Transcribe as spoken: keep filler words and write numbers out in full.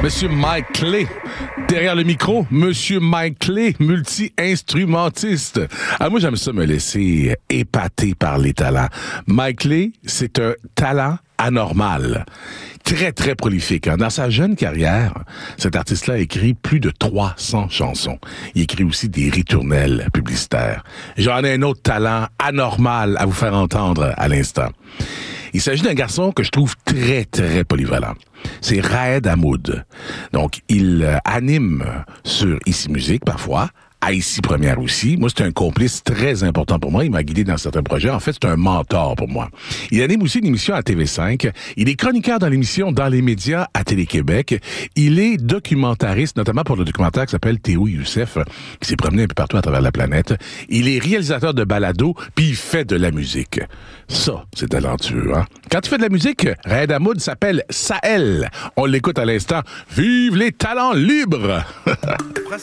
Monsieur Mike Clay. Derrière le micro, Monsieur Mike Clay, multi-instrumentiste. Ah, moi, j'aime ça me laisser épater par les talents. Mike Clay, c'est un talent anormal. Très, très prolifique. Dans sa jeune carrière, cet artiste-là a écrit plus de trois cents chansons. Il écrit aussi des ritournelles publicitaires. J'en ai un autre talent anormal à vous faire entendre à l'instant. Il s'agit d'un garçon que je trouve très, très polyvalent. C'est Raed Hamoud. Donc, il euh, anime sur Ici Musique parfois, à Ici Première aussi. Moi, c'est un complice très important pour moi. Il m'a guidé dans certains projets. En fait, c'est un mentor pour moi. Il anime aussi une émission à T V cinq. Il est chroniqueur dans l'émission Dans les médias à Télé-Québec. Il est documentariste, notamment pour le documentaire qui s'appelle Théo Youssef, qui s'est promené un peu partout à travers la planète. Il est réalisateur de balado, puis il fait de la musique. Ça, c'est talentueux, hein? Quand tu fais de la musique, Raed Hamoud s'appelle Sahel. On l'écoute à l'instant. Vive les talents libres!